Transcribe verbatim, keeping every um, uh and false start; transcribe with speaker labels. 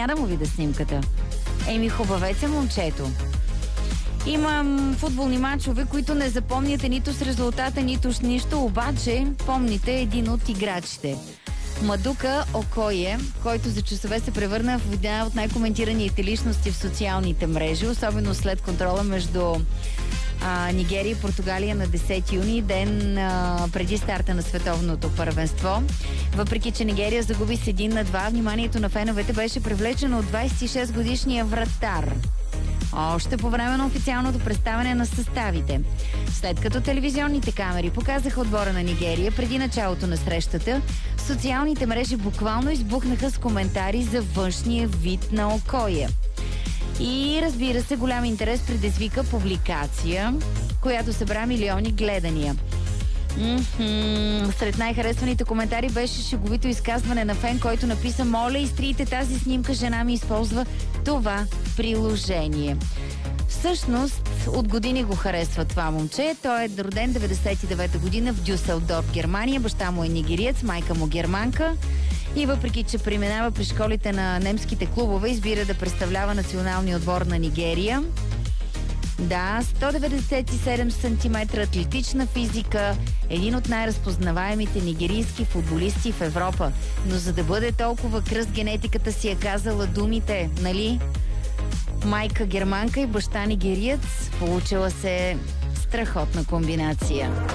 Speaker 1: няма да му видя снимката. Еми, хубавец е момчето. Имам футболни мачове, които не запомняте нито с резултата, нито с нищо, обаче помните един от играчите. Мадука Окое, който за часове се превърна в една от най-коментираните личности в социалните мрежи, особено след контрола между а, Нигерия и Португалия на десети юни, ден а, преди старта на световното първенство. Въпреки че Нигерия загуби с един на два, вниманието на феновете беше привлечено от двадесет и шест годишния вратар. Още по време на официалното представяне на съставите. След като телевизионните камери показаха отбора на Нигерия преди началото на срещата, социалните мрежи буквално избухнаха с коментари за външния вид на Окоя. И разбира се, голям интерес предизвика публикация, която събра милиони гледания. Mm-hmm. Сред най-харесваните коментари беше шеговито изказване на фен, който написа: моля, изтрийте тази снимка, жена ми използва това приложение. Всъщност, от години го харесва това момче. Той е роден деветдесет и девета година в Дюселдорф, Германия. Баща му е нигериец, майка му германка. И въпреки че преминава при школите на немските клубове, избира да представлява националния отбор на Нигерия. Да, сто деветдесет и седем сантиметра, атлетична физика, един от най-разпознаваемите нигерийски футболисти в Европа. Но за да бъде толкова кръст, генетиката си е казала думите, нали? Майка германка и баща нигериец, получила се страхотна комбинация.